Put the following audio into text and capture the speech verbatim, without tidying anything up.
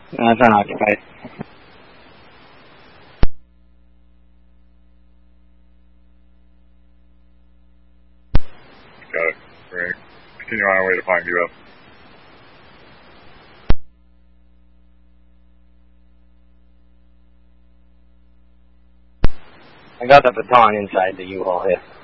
No, it's unoccupied. Got it. We're going to continue on our way to find you up. I got the baton inside the U-Haul here.